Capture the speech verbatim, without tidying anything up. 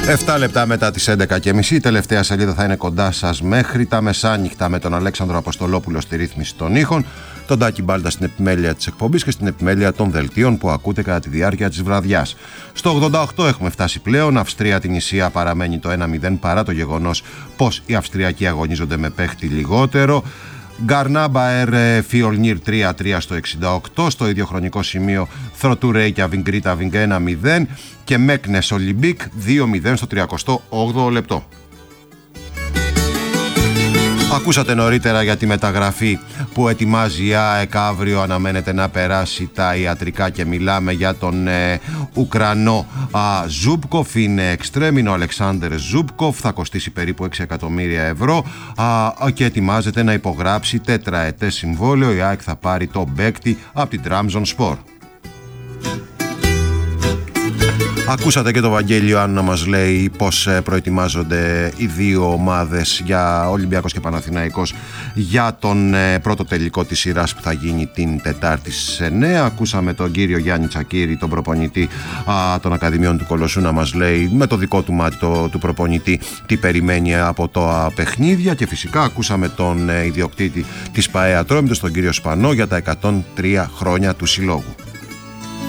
επτά λεπτά μετά τις έντεκα και μισή, η τελευταία σελίδα θα είναι κοντά σας μέχρι τα μεσάνυχτα με τον Αλέξανδρο Αποστολόπουλο στη ρύθμιση των ήχων, τον Τάκη Μπάλτα στην επιμέλεια της εκπομπής και στην επιμέλεια των δελτίων που ακούτε κατά τη διάρκεια της βραδιάς. Στο ογδόντα οκτώ έχουμε φτάσει πλέον. Αυστρία-Τινησία παραμένει το ένα μηδέν παρά το γεγονός πως οι Αυστριακοί αγωνίζονται με παίχτη λιγότερο. Γκαρνάμπαερ Φιολνίρ τρία τρία στο εξήντα οκτώ, στο ίδιο χρονικό σημείο Θροτού Ρέικιαβικ Γκρίταβικ ένα μηδέν και Μέκνες Ολυμπίκ δύο μηδέν στο τριάντα όγδοο λεπτό. Ακούσατε νωρίτερα για τη μεταγραφή που ετοιμάζει η ΑΕΚ. Αύριο αναμένεται να περάσει τα ιατρικά και μιλάμε για τον ε, Ουκρανό α, Ζούμπκοφ. Είναι εξτρέμ, είναι ο Αλεξάνδερ Ζούμπκοφ, θα κοστίσει περίπου έξι εκατομμύρια ευρώ α, και ετοιμάζεται να υπογράψει τετραετές συμβόλαιο. Η ΑΕΚ θα πάρει το παίκτη από την Trabzonspor. Ακούσατε και το Βαγγέλη Ιωάννου να μας λέει πως προετοιμάζονται οι δύο ομάδες, για Ολυμπιακός και Παναθηναϊκός, για τον πρώτο τελικό της σειράς που θα γίνει την Τετάρτη στις εννέα. Ακούσαμε τον κύριο Γιάννη Τσακίρη, τον προπονητή α, των Ακαδημιών του Κολοσσού, να μας λέει με το δικό του μάτι το, του προπονητή τι περιμένει από τα παιχνίδια, και φυσικά ακούσαμε τον ιδιοκτήτη της ΠΑΕ Ατρόμητος, τον κύριο Σπανό, για τα εκατόν τρία χρόνια του συλλόγου.